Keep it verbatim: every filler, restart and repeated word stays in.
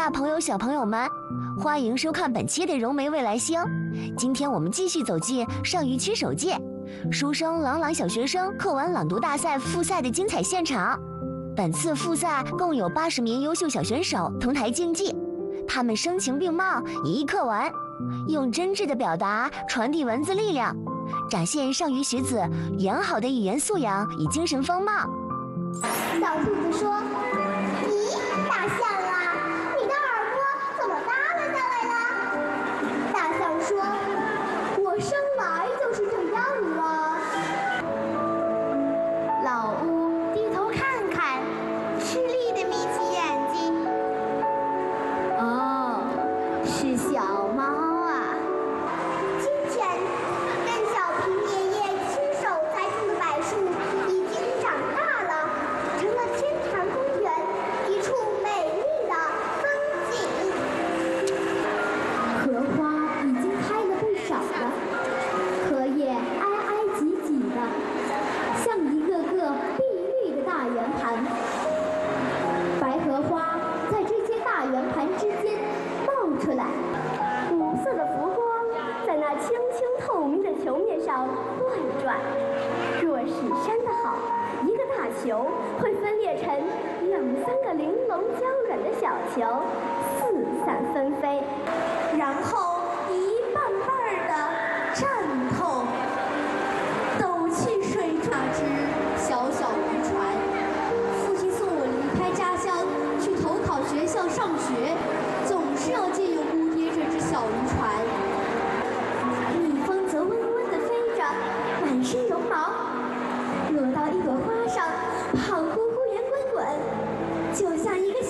大朋友、小朋友们，欢迎收看本期的《融媒未来星》。今天我们继续走进上虞区首届书生朗朗小学生课文朗读大赛复赛的精彩现场。本次复赛共有八十名优秀小选手同台竞技，他们声情并茂，以一课文，用真挚的表达传递文字力量，展现上虞学子良好的语言素养与精神风貌。 小兔子说：“咦，大象啊，你的耳朵怎么耷拉下来了？”大象说：“我生来就是这样了。”老乌低头看看，吃力地眯起眼睛。哦，是小猫啊。今天跟小平爷爷亲手栽种的柏树已经长大了，成了天坛公园一处美丽的风景。荷花已经开了不少了，荷叶挨挨挤挤的，像一个个碧绿的大圆盘。白荷花在这些大圆盘之间冒出来，五色的浮光在那清清透明的球面上乱转。若是扇得好，一个大球会分裂成两三个玲珑娇软的小球，四散纷飞，然后